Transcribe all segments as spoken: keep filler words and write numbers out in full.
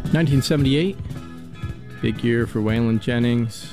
nineteen seventy-eight, big year for Waylon Jennings.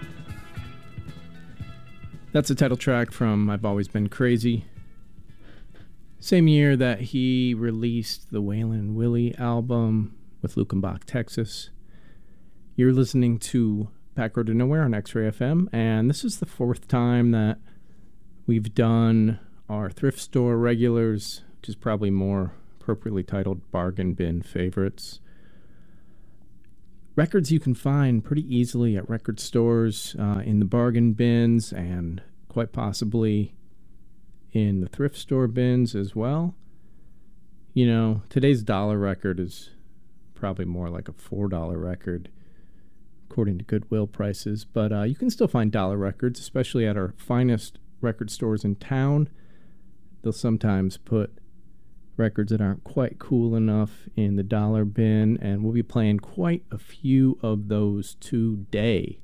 That's the title track from I've Always Been Crazy. Same year that he released the Waylon and Willie album with Luckenbach, Texas. You're listening to Back Road to Nowhere on X-Ray F M, and this is the fourth time that we've done our thrift store regulars, which is probably more appropriately titled Bargain Bin Favorites. Records you can find pretty easily at record stores, uh, in the bargain bins, and quite possibly in the thrift store bins as well. You know, today's dollar record is probably more like a four dollar record, according to Goodwill prices. But uh, you can still find dollar records, especially at our finest record stores in town. They'll sometimes put records that aren't quite cool enough in the dollar bin, and we'll be playing quite a few of those today,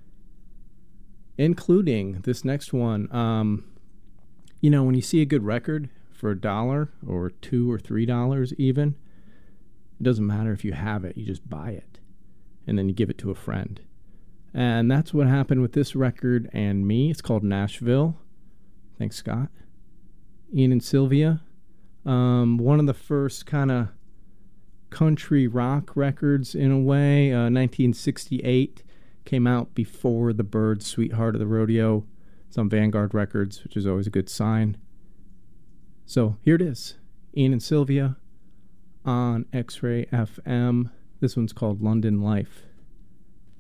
including this next one. Um, you know, when you see a good record for a dollar or two or three dollars even, it doesn't matter if you have it, you just buy it, and then you give it to a friend. And that's what happened with this record and me. It's called Nashville. Thanks, Scott. Ian and Sylvia. Um, one of the first kind of country rock records in a way. Uh, nineteen sixty-eight came out before the Byrds' Sweetheart of the Rodeo. It's on Vanguard Records, which is always a good sign. So here it is, Ian and Sylvia on X-Ray F M. This one's called London Life.